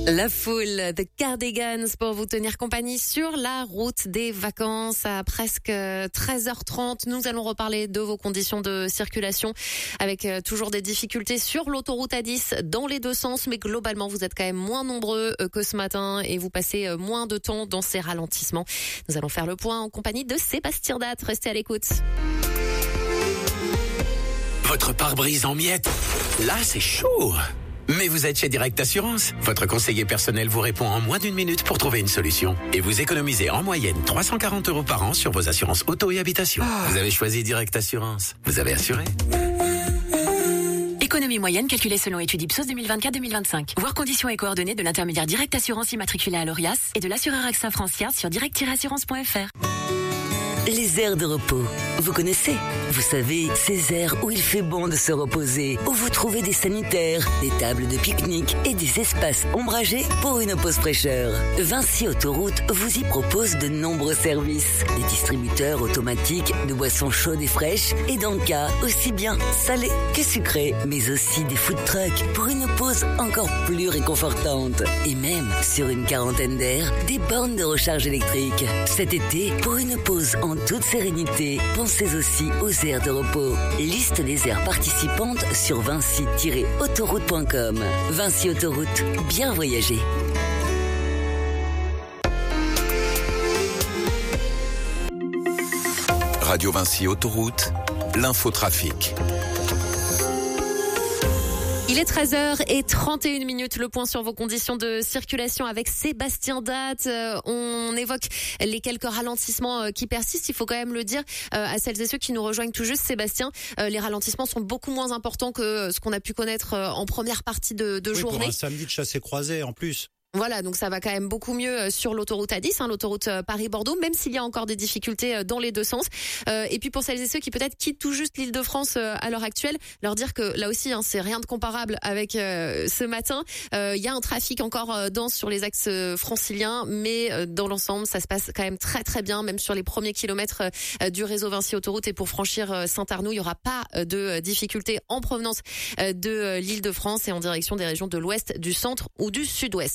La foule de Cardigans pour vous tenir compagnie sur la route des vacances à presque 13h30. Nous allons reparler de vos conditions de circulation avec toujours des difficultés sur l'autoroute A10 dans les deux sens. Mais globalement, vous êtes quand même moins nombreux que ce matin et vous passez moins de temps dans ces ralentissements. Nous allons faire le point en compagnie de Sébastien Datt. Restez à l'écoute. Votre pare-brise en miettes, là c'est chaud. Mais vous êtes chez Direct Assurance. Votre conseiller personnel vous répond en moins d'une minute pour trouver une solution. Et vous économisez en moyenne 340 € par an sur vos assurances auto et habitation. Vous avez choisi Direct Assurance. Vous avez assuré. Économie moyenne calculée selon étude Ipsos 2024-2025. Voir conditions et coordonnées de l'intermédiaire Direct Assurance immatriculé à l'ORIAS et de l'assureur AXA Francière sur direct-assurance.fr. Les aires de repos. Vous connaissez? Vous savez, ces aires où il fait bon de se reposer, où vous trouvez des sanitaires, des tables de pique-nique et des espaces ombragés pour une pause fraîcheur. Vinci Autoroute vous y propose de nombreux services. Des distributeurs automatiques de boissons chaudes et fraîches et d'encas aussi bien salés que sucrés, mais aussi des food trucks pour une pause encore plus réconfortante. Et même, sur une quarantaine d'aires, des bornes de recharge électrique. Cet été, pour une pause en toute sérénité, pensez aussi aux aires de repos. Liste des aires participantes sur vinci-autoroute.com. Vinci Autoroute, bien voyager. Radio Vinci Autoroute, l'infotrafic. Il est 13h31, le point sur vos conditions de circulation avec Sébastien Datt. On évoque les quelques ralentissements qui persistent, il faut quand même le dire à celles et ceux qui nous rejoignent tout juste. Sébastien, les ralentissements sont beaucoup moins importants que ce qu'on a pu connaître en première partie de journée. Pour un samedi de chassé-croisé en plus. Voilà, donc ça va quand même beaucoup mieux sur l'autoroute A10, l'autoroute Paris-Bordeaux, même s'il y a encore des difficultés dans les deux sens. Et puis pour celles et ceux qui peut-être quittent tout juste l'Île-de-France à l'heure actuelle, leur dire que là aussi, c'est rien de comparable avec ce matin. Il y a un trafic encore dense sur les axes franciliens, mais dans l'ensemble, ça se passe quand même très très bien, même sur les premiers kilomètres du réseau Vinci Autoroute. Et pour franchir Saint-Arnoux, il n'y aura pas de difficultés en provenance de l'Île-de-France et en direction des régions de l'Ouest, du Centre ou du Sud-Ouest.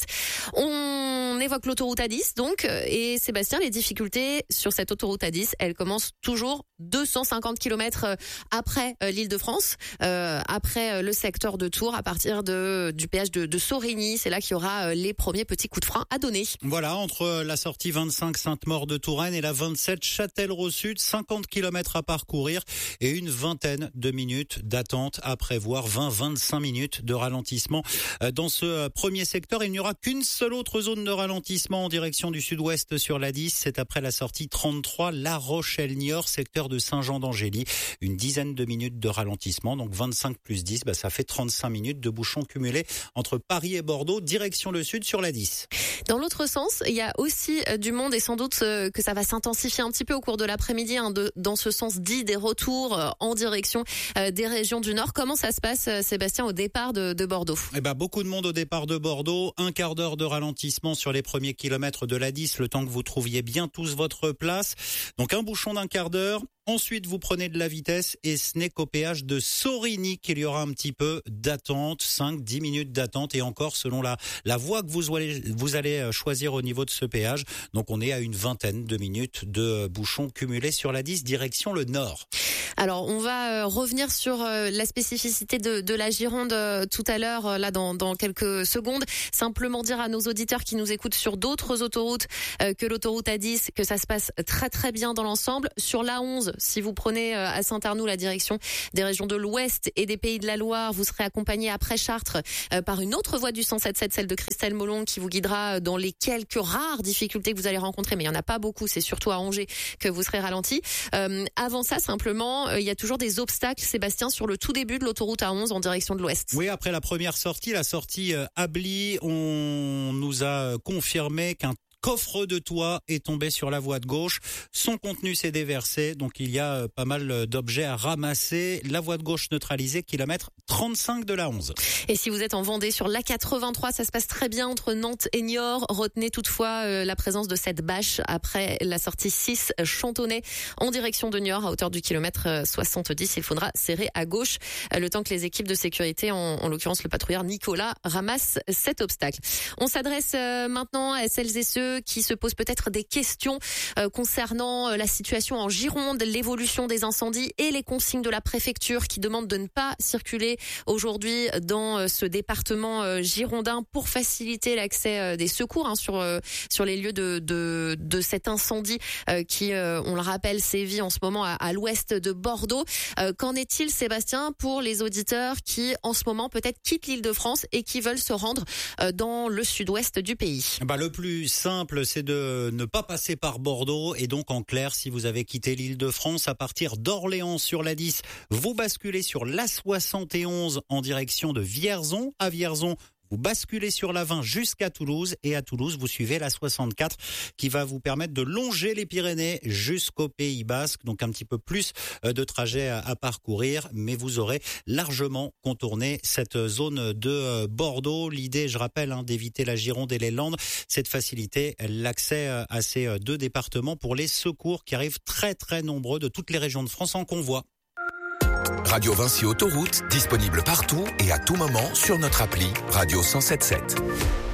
On évoque l'autoroute A10 donc, et Sébastien, les difficultés sur cette autoroute A10, elles commencent toujours 250 km après l'Île-de-France, après le secteur de Tours, à partir du péage de Sorigny. C'est là qu'il y aura les premiers petits coups de frein à donner. Voilà, entre la sortie 25 Sainte-Maure de Touraine et la 27 Châtellerault-Sud, 50 km à parcourir et une vingtaine de minutes d'attente à prévoir, 20-25 minutes de ralentissement dans ce premier secteur. Il n'y aura qu'une seule autre zone de ralentissement en direction du sud-ouest sur la 10, c'est après la sortie 33 La Rochelle-Niort, secteur de Saint-Jean-d'Angély. Une dizaine de minutes de ralentissement, donc 25 plus 10, ça fait 35 minutes de bouchons cumulés entre Paris et Bordeaux, direction le sud sur la 10. Dans l'autre sens, il y a aussi du monde et sans doute que ça va s'intensifier un petit peu au cours de l'après-midi, dans ce sens dit des retours en direction des régions du Nord. Comment ça se passe, Sébastien, au départ de Bordeaux? Beaucoup de monde au départ de Bordeaux, un quart d'heure de ralentissement sur les premiers kilomètres de la 10, le temps que vous trouviez bien tous votre place. Donc un bouchon d'un quart d'heure. Ensuite, vous prenez de la vitesse et ce n'est qu'au péage de Sorigny qu'il y aura un petit peu d'attente, 5-10 minutes d'attente et encore selon la voie que vous allez choisir au niveau de ce péage. Donc on est à une vingtaine de minutes de bouchons cumulés sur la 10 direction le nord. Alors on va revenir sur la spécificité de la Gironde tout à l'heure, là dans quelques secondes. Simplement dire à nos auditeurs qui nous écoutent sur d'autres autoroutes que l'autoroute A10, que ça se passe très très bien dans l'ensemble. Sur l'A11, si vous prenez à Saint-Arnoux la direction des régions de l'Ouest et des Pays de la Loire, vous serez accompagné après Chartres par une autre voie du 177, celle de Christelle Molon, qui vous guidera dans les quelques rares difficultés que vous allez rencontrer, mais il n'y en a pas beaucoup, c'est surtout à Angers que vous serez ralenti. Avant ça, simplement, il y a toujours des obstacles, Sébastien, sur le tout début de l'autoroute A11 en direction de l'Ouest. Oui, après la première sortie, la sortie Ably, on nous a confirmé qu'un coffre de toit est tombé sur la voie de gauche. Son contenu s'est déversé, donc il y a pas mal d'objets à ramasser. La voie de gauche neutralisée, kilomètre 35 de la 11. Et si vous êtes en Vendée sur l'A83, ça se passe très bien entre Nantes et Niort. Retenez toutefois la présence de cette bâche après la sortie 6 Chantonnay en direction de Niort à hauteur du kilomètre 70. Il faudra serrer à gauche le temps que les équipes de sécurité, en l'occurrence le patrouilleur Nicolas, ramassent cet obstacle. On s'adresse maintenant à celles et ceux qui se posent peut-être des questions concernant la situation en Gironde, l'évolution des incendies et les consignes de la préfecture qui demandent de ne pas circuler aujourd'hui dans ce département girondin pour faciliter l'accès des secours sur les lieux de cet incendie qui, on le rappelle, sévit en ce moment à l'ouest de Bordeaux. Qu'en est-il, Sébastien, pour les auditeurs qui en ce moment peut-être quittent l'Île-de-France et qui veulent se rendre dans le sud-ouest du pays? Le plus simple, c'est de ne pas passer par Bordeaux, et donc en clair, si vous avez quitté l'Île-de-France à partir d'Orléans sur la 10, vous basculez sur la 71 en direction de Vierzon. À Vierzon, vous basculez sur la 20 jusqu'à Toulouse, et à Toulouse, vous suivez la 64 qui va vous permettre de longer les Pyrénées jusqu'au Pays Basque. Donc un petit peu plus de trajet à parcourir, mais vous aurez largement contourné cette zone de Bordeaux. L'idée, je rappelle, d'éviter la Gironde et les Landes, c'est de faciliter l'accès à ces deux départements pour les secours qui arrivent très très nombreux de toutes les régions de France en convoi. Radio Vinci Autoroute, disponible partout et à tout moment sur notre appli Radio 107.7.